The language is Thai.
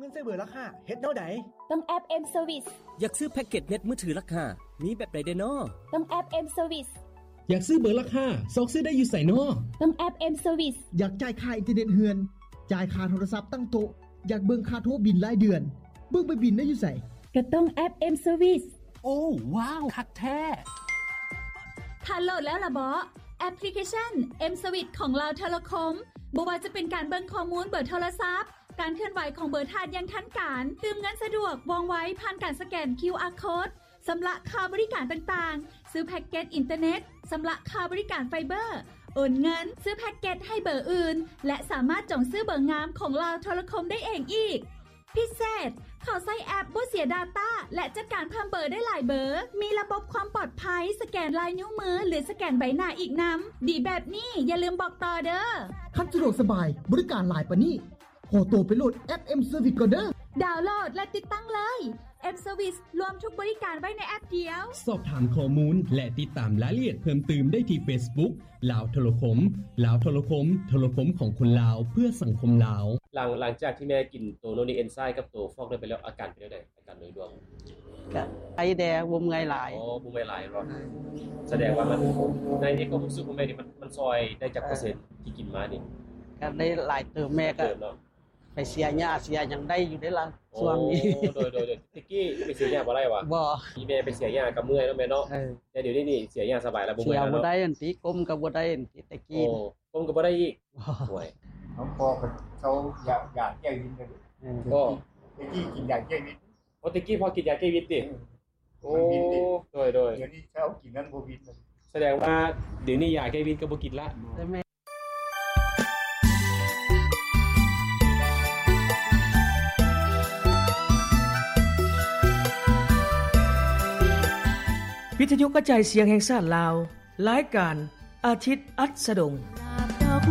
งินใส่เบอร์ราคาเฮ็ดแนวใดต้องแอป M Service อยากซื้อแพ็กเกจเน็ตมือถือราคามีแบบใดเด้อน้อต้องแอป M Service อยากซื้อเบอร์ราคาซอกซื้อได้อยู่ไสน้อต้องแอป M Service อยากจ่ายค่าอินเทอร์เน็ตเฮือนจ่ายค่าโทรศัพท์ตั้งโต๊ะอยากเบิ่งค่าโทรบินรายเดือนเบิ่งไปบินได้อยู่ไสก็ต้องแอป M Service โอ้ว้าวคักแท้ถ้าโหลดแล้วล่ะบ่แอปพลิเคชัน M Service ของเราโทรคมบ่ว่าจะเป็นการเบิ่งข้อมูลเบอร์โทรศัพท์การเคลื่อนไหวของเบอร์ธาตุอย่างทันการตืมเงินสะดวกว่องไวผ่านการสแกน QR Code สำหรับค่าบริการต่างๆซื้อแพ็กเกจอินเทอร์เน็ตสำหรับค่าบริการไฟเบอร์โอนเงินซื้อแพ็กเกจให้เบอร์อื่นและสามารถจองซื้อเบอร์งามของเราโทรคมได้เองอีกพิเศษเขาใช้แอปบ่เสีย Data และจัดการเพิ่มเบอร์ได้หลายเบอร์มีระบบความปลอดภัยสแกนลายนิ้วมือหรือสแกนใบหน้าอีกนำดีแบบนี้อย่าลืมบอกต่อเด้อคันสะดวกสบายบริการหลายปานนี้ขอตัวไปโหลดแอป M Service ก่อนเด้อดาวน์โหลดและติดตั้งเลย M Service รวมทุกบริการไว้ในแอปเดียวสอบถามข้อมูลและติดตามรายละเอียดเพิ่มเติมได้ที่ Facebook ลาวโทรคมลาวโทรคมโทรคมของคนลาวเพื่อสังคมลาวหลังจากที่แม่กินตัวโนนิเอนไซม์กับตัวฟอกได้ไปแล้วอาการเป็นจังได๋อาการโดยรวมก็ไอแดงบ่เมื่อยหลายบ่เมื่อยหลายร้อนแสดงว่ามันในนี้ก็รู้สึกว่าแม่นี่มันซอยได้จากเปอร์เซ็นต์ที่กินมานี่ก็ได้หลายเติมแม่ก็ไปเสียหญ้าเสียหยังได้อยู่ได้ล่ะช่วงนี้โดยตะกี้ไปเสียหญ้าบ่ได้วะบ่อีแม่ไปเสียหญ้าก็เมื่อยเนาะแม่เนาะแต่เดี๋ยวนี้นี่เสียหญ้าสบายแล้วบ่เมื่อยแล้วเสียบ่ได้อันติก้มก็บ่ได้อันติตะกี้ก้มก็บ่ได้อีกโอ้ยน้องพ่อเขาอยากแก้วินกันก็ตะกี้กินยาแก้วินตะกี้พอกินยาแก้วินติโอ้โดยเดี๋ยวนี้เช้ากินนั้นบ่วินแสดงว่าเดี๋ยวนี้ยาแก้วินก็บ่กินละวิทยุกระจายเสียงแห่งชาติลาวรายการอาทิตย์อัสดง